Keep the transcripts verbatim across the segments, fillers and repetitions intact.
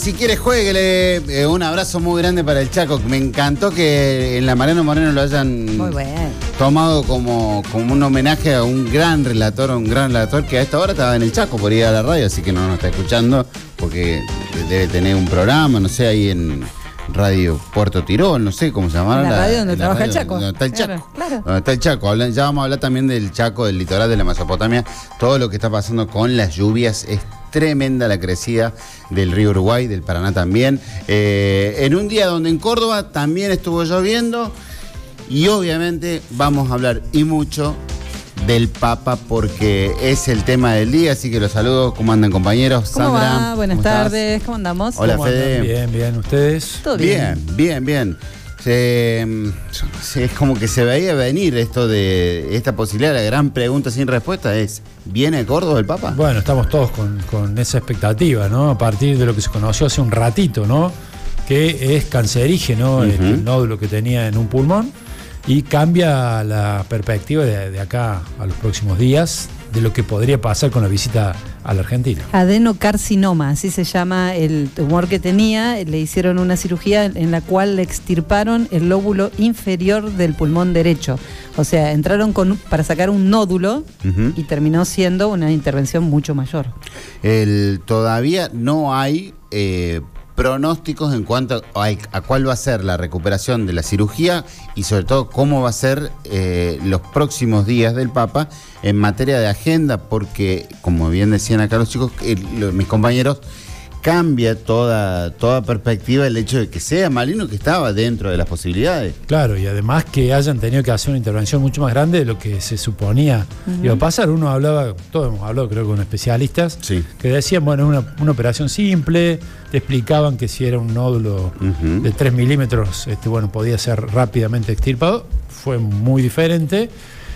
si quiere jueguele. Eh, un abrazo muy grande para el Chaco. Me encantó que en la Mariano Moreno lo hayan muy bueno. tomado como, como un homenaje a un gran relator, a un gran relator que a esta hora estaba en el Chaco por ir a la radio, así que no nos está escuchando porque debe tener un programa, no sé, ahí en Radio Puerto Tirol, no sé cómo se llama. En la radio donde trabaja radio, el Chaco. Donde está el Chaco. Claro, claro. Donde está el Chaco. Hablan, ya vamos a hablar también del Chaco, del litoral de la Mesopotamia, todo lo que está pasando con las lluvias. Es tremenda la crecida del río Uruguay, del Paraná también. Eh, en un día donde en Córdoba también estuvo lloviendo y obviamente vamos a hablar y mucho del Papa porque es el tema del día, así que los saludo. ¿Cómo andan, compañeros? ¿Cómo Sandra, va? Buenas ¿cómo tardes, estás? ¿cómo andamos? Hola, ¿Cómo Fede. andan? Bien, bien, ¿ustedes? Todo bien. Bien, bien, bien. Se, se- es como que se veía venir esto de esta posibilidad. La gran pregunta sin respuesta es: ¿viene Córdoba el Papa? Bueno, estamos todos con, con esa expectativa, ¿no? A partir de lo que se conoció hace un ratito, ¿no? Que es cancerígeno, Ujú. este, el nódulo que tenía en un pulmón, y cambia la perspectiva de, de acá a los próximos días de lo que podría pasar con la visita a la Argentina. Adenocarcinoma, así se llama el tumor que tenía. Le hicieron una cirugía en la cual le extirparon el lóbulo inferior del pulmón derecho. O sea, entraron con, para sacar un nódulo Ujú. y terminó siendo una intervención mucho mayor. El, todavía no hay eh, pronósticos en cuanto a, a cuál va a ser la recuperación de la cirugía y sobre todo cómo va a ser eh, los próximos días del Papa en materia de agenda, porque como bien decían acá los chicos, eh, lo- mis compañeros, cambia toda, toda perspectiva el hecho de que sea maligno, que estaba dentro de las posibilidades. Claro, y además que hayan tenido que hacer una intervención mucho más grande de lo que se suponía iba a pasar. Uno hablaba, todos hemos hablado creo con especialistas, Sí. que decían, bueno, una, una operación simple, te explicaban que si era un nódulo Ujú. de tres milímetros, este, bueno, podía ser rápidamente extirpado. Fue muy diferente.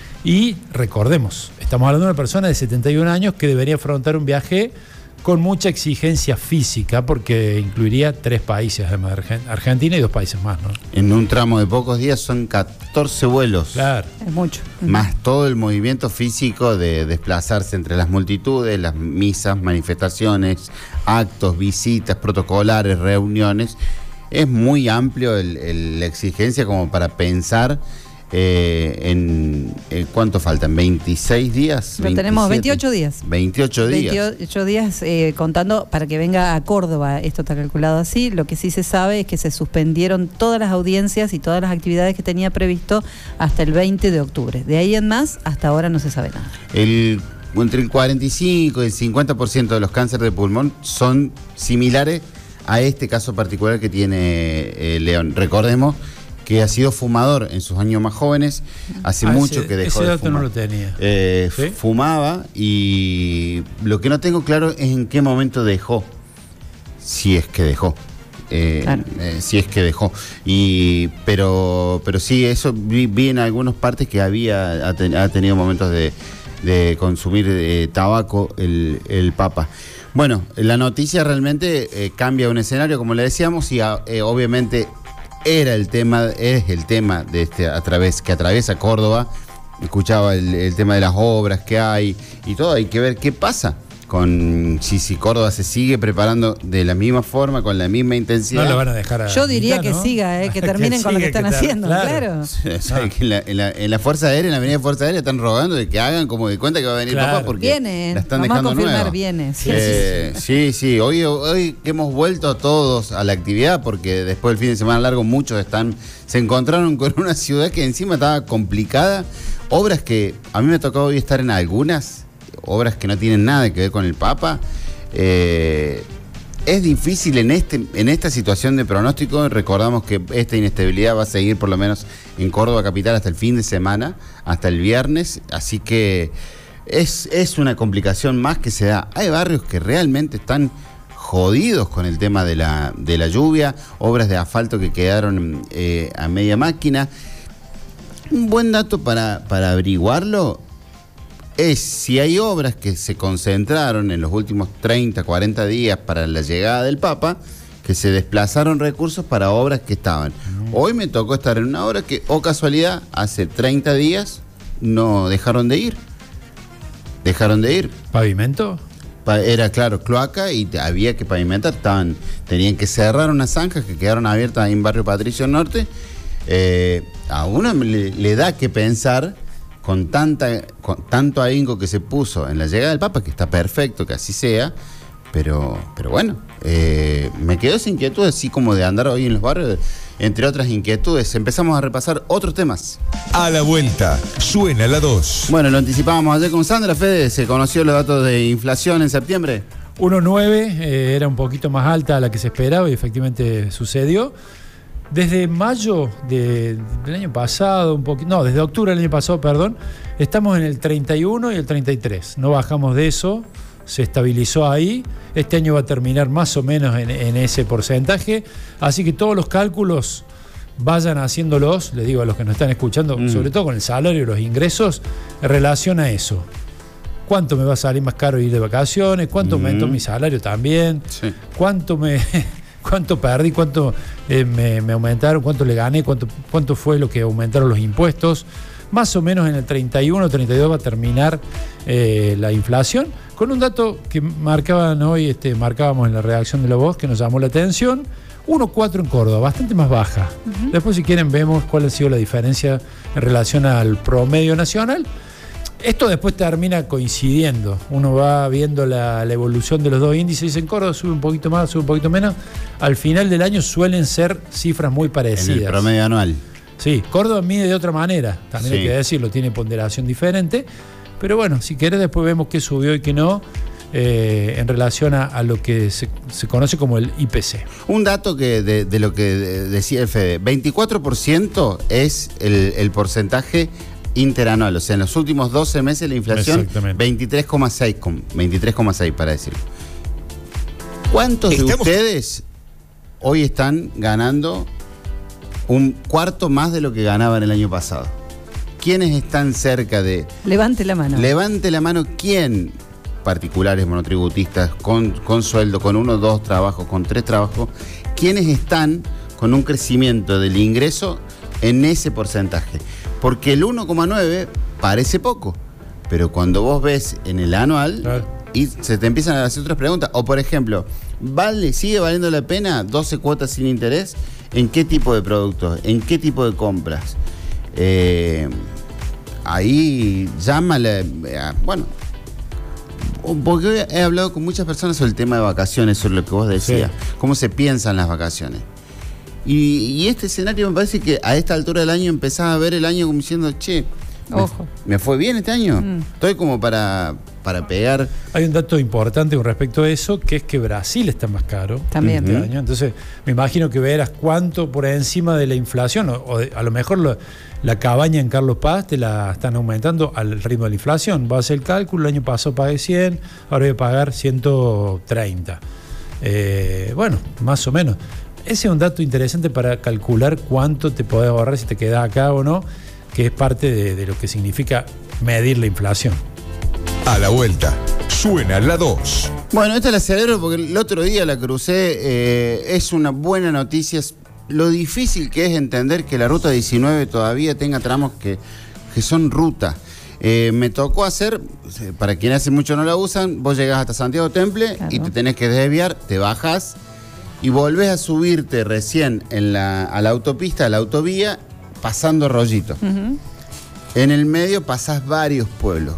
Y recordemos, estamos hablando de una persona de setenta y un años que debería afrontar un viaje con mucha exigencia física, porque incluiría tres países, además de Argen- Argentina y dos países más, ¿no? En un tramo de pocos días son catorce vuelos. Claro. Es mucho. Más todo el movimiento físico de desplazarse entre las multitudes, las misas, manifestaciones, actos, visitas protocolares, reuniones. Es muy amplio el- el- la exigencia como para pensar eh, en, en cuánto faltan, veintiséis días. Pero tenemos veintiocho días. veintiocho días. veintiocho días eh, contando para que venga a Córdoba. Esto está calculado así. Lo que sí se sabe es que se suspendieron todas las audiencias y todas las actividades que tenía previsto hasta el veinte de octubre. De ahí en más, hasta ahora no se sabe nada. El, entre el cuarenta y cinco y el cincuenta por ciento de los cánceres de pulmón son similares a este caso particular que tiene eh, León. Recordemos que ha sido fumador en sus años más jóvenes, hace Ah, mucho ese- que dejó ese de dato fumar. no lo tenía. Eh, ¿Sí? Fumaba y lo que no tengo claro es en qué momento dejó, si es que dejó. Eh, Claro. eh, si es que dejó. Y, pero, pero sí, eso vi, vi en algunas partes que había ha, ten- ha tenido momentos de, de consumir eh, tabaco el, el Papa. Bueno, la noticia realmente eh, cambia un escenario, como le decíamos, y a- eh, obviamente era el tema, es el tema de este a través que atraviesa Córdoba. Escuchaba el, el tema de las obras que hay y todo. Hay que ver qué pasa con si, si Córdoba se sigue preparando de la misma forma, con la misma intensidad. No lo van a dejar a Yo diría mitad, que ¿no? siga, eh, que terminen con lo que siga, están ter- haciendo, claro. O sea, que en, la, en la- en la Fuerza Aérea, en la Avenida Fuerza Aérea, están rogando de que hagan como de cuenta que va a venir Claro. Papá porque Viene, la están vamos a dejando confirmar, nueva. viene, sí, Eh, sí, sí. Hoy, hoy que hemos vuelto todos a la actividad, porque después del fin de semana largo muchos están se encontraron con una ciudad que encima estaba complicada. Obras que a mí me ha tocado hoy estar en algunas, obras que no tienen nada que ver con el Papa. Eh, es difícil en este en esta situación de pronóstico. Recordamos que esta inestabilidad va a seguir por lo menos en Córdoba capital hasta el fin de semana, hasta el viernes, así que es, es una complicación más que se da. Hay barrios que realmente están jodidos con el tema de la, de la lluvia, obras de asfalto que quedaron eh, a media máquina. Un buen dato para, para averiguarlo es si hay obras que se concentraron en los últimos treinta, cuarenta días para la llegada del Papa, que se desplazaron recursos para obras que estaban. Hoy me tocó estar en una obra que, o casualidad, hace treinta días no dejaron de ir. Dejaron de ir. ¿Pavimento? Era, claro, cloaca y había que pavimentar. Estaban, tenían que cerrar unas zanjas que quedaron abiertas ahí en Barrio Patricio Norte. Eh, a uno le, le da que pensar con, tanta, con tanto ahínco que se puso en la llegada del Papa, que está perfecto que así sea, pero, pero bueno, eh, me quedó esa inquietud así como de andar hoy en los barrios, entre otras inquietudes. Empezamos a repasar otros temas. A la vuelta, suena la dos. Bueno, lo anticipábamos ayer con Sandra. Fede, ¿se conoció los datos de inflación en septiembre? uno coma nueve, eh, era un poquito más alta a la que se esperaba y efectivamente sucedió. Desde mayo de, del año pasado, un poquito, no, desde octubre del año pasado, perdón, estamos en el treinta y uno y el treinta y tres. No bajamos de eso, se estabilizó ahí. Este año va a terminar más o menos en, en ese porcentaje. Así que todos los cálculos vayan haciéndolos, les digo a los que nos están escuchando, mm. sobre todo con el salario y los ingresos, en relación a eso. ¿Cuánto me va a salir más caro ir de vacaciones? ¿Cuánto mm. aumentó mi salario también? Sí. ¿Cuánto me... ¿Cuánto perdí? ¿Cuánto eh, me, me aumentaron? ¿Cuánto le gané? ¿Cuánto, ¿Cuánto fue lo que aumentaron los impuestos? Más o menos en el treinta y uno, treinta y dos va a terminar eh, la inflación, con un dato que marcaban hoy, este, marcábamos en la redacción de La Voz, que nos llamó la atención. uno coma cuatro en Córdoba, bastante más baja. Uh-huh. Después, si quieren, vemos cuál ha sido la diferencia en relación al promedio nacional. Esto después termina coincidiendo. Uno va viendo la, la evolución de los dos índices. En Córdoba sube un poquito más, sube un poquito menos. Al final del año suelen ser cifras muy parecidas. En el promedio anual. Sí, Córdoba mide de otra manera. También sí. Hay que decirlo, tiene ponderación diferente. Pero bueno, si querés después vemos qué subió y qué no. Eh, en relación a, a lo que se, se conoce como el I P C. Un dato que de, de lo que decía el Fede, veinticuatro por ciento es el, el porcentaje interanual, o sea, en los últimos doce meses la inflación veintitrés coma seis para decirlo. ¿Cuántos Estamos... de ustedes hoy están ganando un cuarto más de lo que ganaban el año pasado? ¿Quiénes están cerca de...? Levante la mano. Levante la mano, ¿quién? Particulares, monotributistas, con, con sueldo, con uno, dos trabajos, con tres trabajos. ¿Quiénes están con un crecimiento del ingreso en ese porcentaje? Porque el uno coma nueve parece poco, pero cuando vos ves en el anual, claro, y se te empiezan a hacer otras preguntas. O por ejemplo, ¿vale, sigue valiendo la pena doce cuotas sin interés? ¿En qué tipo de productos? ¿En qué tipo de compras? Eh, ahí llámale, bueno, porque hoy he hablado con muchas personas sobre el tema de vacaciones, sobre lo que vos decías, sí, cómo se piensan las vacaciones. Y, y este escenario me parece que a esta altura del año empezás a ver el año como diciendo, che, ojo, ¿me, me fue bien este año? Mm. Estoy como para, para pegar. Hay un dato importante con respecto a eso, que es que Brasil está más caro también este año. Entonces, me imagino que verás cuánto por encima de la inflación, o, o de, a lo mejor lo, la cabaña en Carlos Paz te la están aumentando al ritmo de la inflación. Vas a hacer el cálculo, el año pasado pagué cien, ahora voy a pagar ciento treinta. Eh, bueno, más o menos. Ese es un dato interesante para calcular cuánto te podés ahorrar si te quedás acá o no, que es parte de, de lo que significa medir la inflación. A la vuelta, suena la dos. Bueno, esta la celebro porque el otro día la crucé, eh, es una buena noticia. Lo difícil que es entender que la ruta diecinueve todavía tenga tramos que, que son ruta. Eh, me tocó hacer, para quienes hace mucho no la usan, vos llegás hasta Santiago Temple, claro, y te tenés que desviar, te bajás y volvés a subirte recién en la, a la autopista, a la autovía, pasando Rollito. Uh-huh. En el medio pasás varios pueblos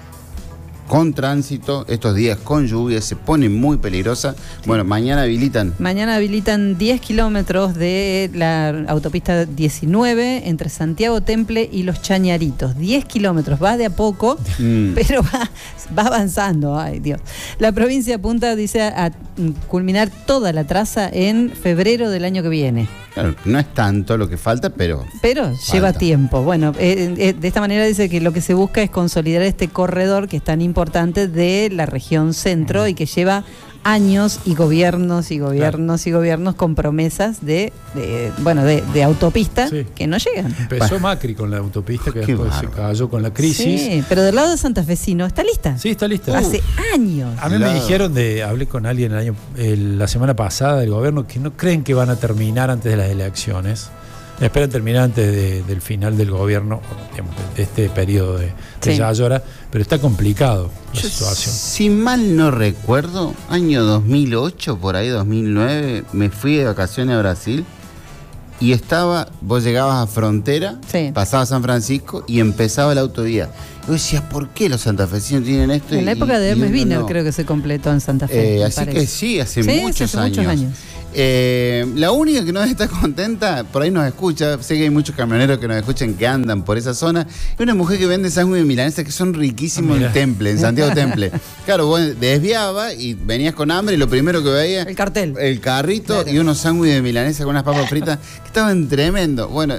con tránsito, estos días con lluvia, se pone muy peligrosa. Bueno, mañana habilitan. Mañana habilitan diez kilómetros de la autopista diecinueve entre Santiago Temple y Los Chañaritos. diez kilómetros, va de a poco, mm. pero va, va avanzando. Ay, Dios. La provincia apunta, dice, a culminar toda la traza en febrero del año que viene. Claro, no es tanto lo que falta, pero... Pero falta. Lleva tiempo. Bueno, eh, eh, de esta manera dice que lo que se busca es consolidar este corredor que es tan importante de la región centro y que lleva años y gobiernos y gobiernos, claro, y gobiernos con promesas de, de bueno, de, de autopistas, sí, que no llegan. Empezó bah. Macri con la autopista, que después barro. se cayó con la crisis. Sí, pero del lado de santafesino, ¿está lista? Sí, está lista. Hace uh. años. A mí me dijeron, de hablé con alguien el año, el, la semana pasada del gobierno, que no creen que van a terminar antes de las elecciones. Esperan terminar antes de, del final del gobierno, digamos, de este periodo de, de Sí. Yayora, pero está complicado la Yo, situación. si mal no recuerdo, año dos mil ocho, por ahí dos mil nueve, me fui de vacaciones a Brasil y estaba, vos llegabas a Frontera, Sí. pasabas San Francisco y empezaba la autovía. Yo decía, ¿por qué los santafesinos tienen esto? En la Y- época de y Hermes uno Wiener no? creo que se completó en Santa Fe. Eh, me así parece. que sí, hace Sí, muchos hace años. muchos años. Eh, la única que no está contenta, por ahí nos escucha, sé que hay muchos camioneros que nos escuchan que andan por esa zona, es una mujer que vende sándwiches de milanesa que son riquísimos Ah, en mira. Temple, en Santiago Temple. Claro, vos desviaba y venías con hambre y lo primero que veías El cartel. el carrito Claro. y unos sándwiches de milanesa con unas papas fritas que estaban tremendo. Bueno,